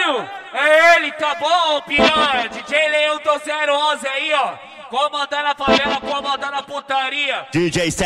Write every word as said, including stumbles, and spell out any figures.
Sério? É ele, tá bom, piranha? D J Leão do zero onze aí, ó. Comandando a favela, comandando a putaria. D J